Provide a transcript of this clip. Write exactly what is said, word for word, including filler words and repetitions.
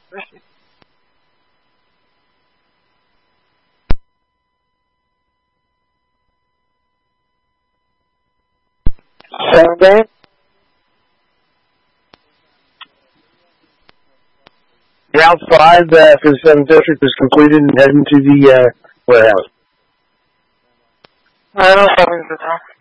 Seven game. Round five uh, for the seventh district is completed and heading to the uh, warehouse. I don't know if I'm